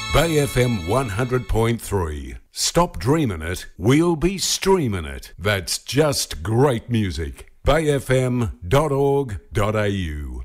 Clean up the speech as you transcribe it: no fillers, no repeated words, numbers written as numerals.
Bay FM 100.3. Stop dreaming it, we'll be streaming it. That's just great music. bayfm.org.au